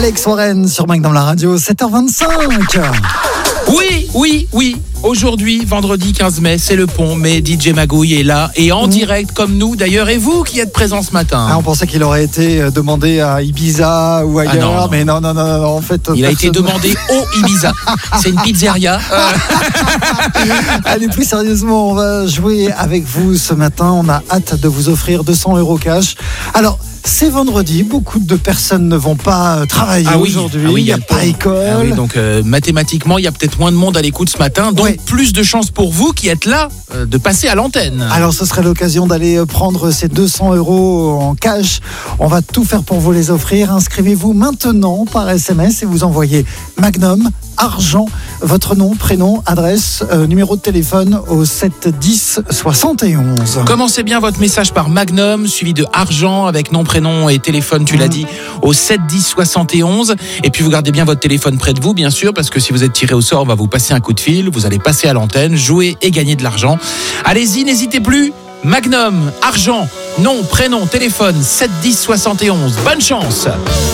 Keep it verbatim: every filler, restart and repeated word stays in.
Alex Warren sur Magnum la radio, sept heures vingt-cinq. Oui, oui, oui. Aujourd'hui, vendredi quinze mai, c'est le pont, mais D J Magouille est là et en mmh. direct comme nous d'ailleurs. Et vous qui êtes présents ce matin. Ah, on pensait qu'il aurait été demandé à Ibiza ou ailleurs, ah non, non. mais non, non, non, non, en fait. Il personne... a été demandé au Ibiza. C'est une pizzeria. Allez, plus sérieusement, on va jouer avec vous ce matin. On a hâte de vous offrir deux cents euros cash. Alors, c'est vendredi, beaucoup de personnes ne vont pas travailler ah oui, aujourd'hui, ah oui, il n'y a, a pas école. Ah oui, donc euh, mathématiquement, il y a peut-être moins de monde à l'écoute ce matin, donc ouais. plus de chances pour vous qui êtes là euh, de passer à l'antenne. Alors ce serait l'occasion d'aller prendre ces deux cents euros en cash. On va tout faire pour vous les offrir. Inscrivez-vous maintenant par S M S et vous envoyez Magnum Argent, votre nom, prénom, adresse, euh, numéro de téléphone au sept dix soixante et onze. Commencez bien votre message par Magnum, suivi de Argent avec nom, prénom et téléphone, tu mmh. l'as dit, au sept dix soixante et onze. Et puis vous gardez bien votre téléphone près de vous, bien sûr, parce que si vous êtes tiré au sort, on va vous passer un coup de fil, vous allez passer à l'antenne, jouer et gagner de l'argent. Allez-y, n'hésitez plus. Magnum, Argent, nom, prénom, téléphone, sept dix soixante et onze. Bonne chance.